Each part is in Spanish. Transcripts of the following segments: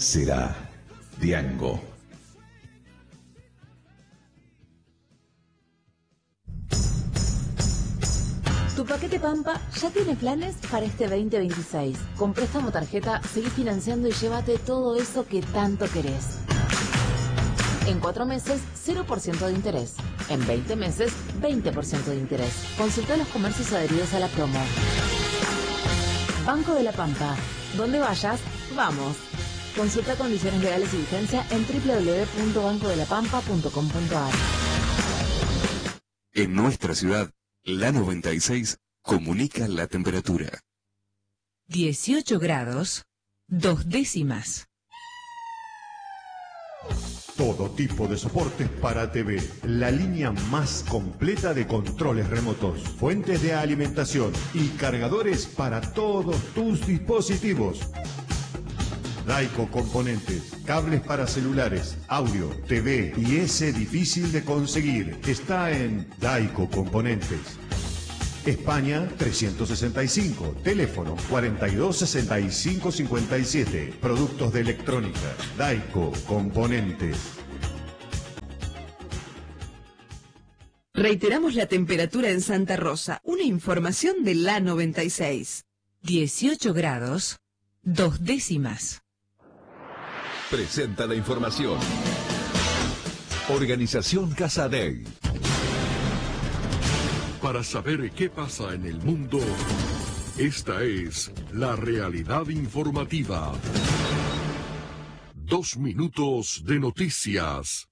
será Diango. Tu paquete Pampa ya tiene planes para este 2026. Con préstamo tarjeta, seguí financiando y llévate todo eso que tanto querés. En 4 meses, 0% de interés. En 20 meses, 20% de interés. Consulta los comercios adheridos a la promo. Banco de la Pampa. Donde vayas, vamos. Consulta condiciones legales y vigencia en www.bancodelapampa.com.ar. En nuestra ciudad, la 96 comunica la temperatura. 18 grados, 2 décimas. Todo tipo de soportes para TV. La línea más completa de controles remotos, fuentes de alimentación y cargadores para todos tus dispositivos. Daico Componentes, cables para celulares, audio, TV y ese difícil de conseguir. Está en Daico Componentes. España 365, teléfono 426557. Productos de electrónica, Daico Componentes. Reiteramos la temperatura en Santa Rosa. Una información de la 96. 18 grados, 2 décimas. Presenta la información. Organización Casa Day. Para saber qué pasa en el mundo, esta es la realidad informativa. 2 minutos de noticias.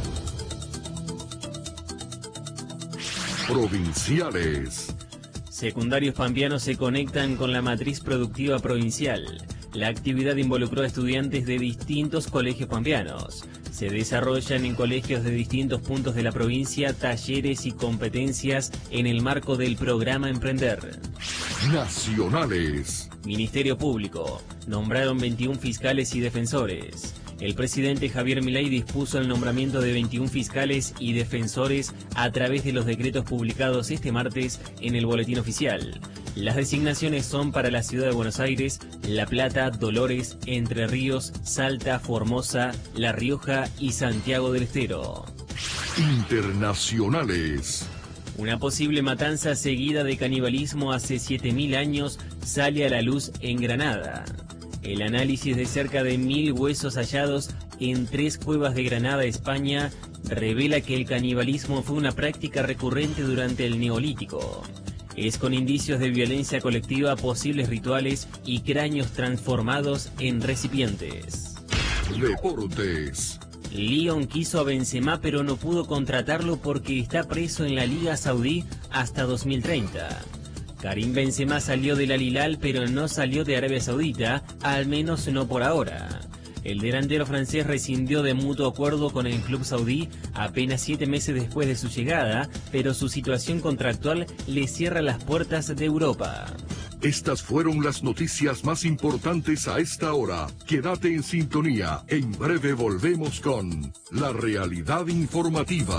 Provinciales. Secundarios pampeanos se conectan con la matriz productiva provincial. La actividad involucró a estudiantes de distintos colegios pampeanos. Se desarrollan en colegios de distintos puntos de la provincia talleres y competencias en el marco del programa Emprender. Nacionales. Ministerio Público. Nombraron 21 fiscales y defensores. El presidente Javier Milei dispuso el nombramiento de 21 fiscales y defensores a través de los decretos publicados este martes en el Boletín Oficial. Las designaciones son para la Ciudad de Buenos Aires, La Plata, Dolores, Entre Ríos, Salta, Formosa, La Rioja y Santiago del Estero. Internacionales. Una posible matanza seguida de canibalismo hace 7.000 años sale a la luz en Granada. El análisis de cerca de 1.000 huesos hallados en 3 cuevas de Granada, España, revela que el canibalismo fue una práctica recurrente durante el Neolítico. Es con indicios de violencia colectiva, posibles rituales y cráneos transformados en recipientes. Deportes. Lyon quiso a Benzema pero no pudo contratarlo porque está preso en la Liga Saudí hasta 2030. Karim Benzema salió del Al Hilal pero no salió de Arabia Saudita, al menos no por ahora. El delantero francés rescindió de mutuo acuerdo con el club saudí apenas 7 meses después de su llegada, pero su situación contractual le cierra las puertas de Europa. Estas fueron las noticias más importantes a esta hora. Quédate en sintonía. En breve volvemos con la realidad informativa.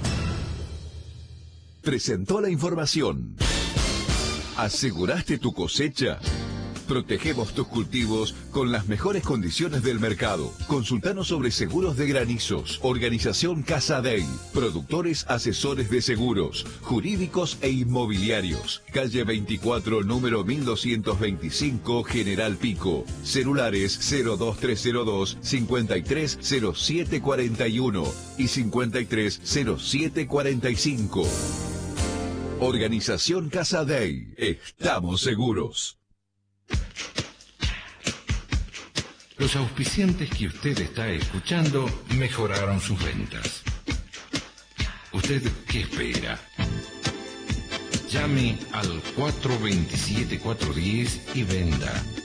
Presentó la información. ¿Aseguraste tu cosecha? Protegemos tus cultivos con las mejores condiciones del mercado. Consultanos sobre seguros de granizos. Organización Casa Day. Productores asesores de seguros, jurídicos e inmobiliarios. Calle 24, número 1225, General Pico. Celulares 02302 530741 y 530745. Organización Casa Day. Estamos seguros. Los auspiciantes que usted está escuchando mejoraron sus ventas. ¿Usted qué espera? Llame al 427-410 y venda.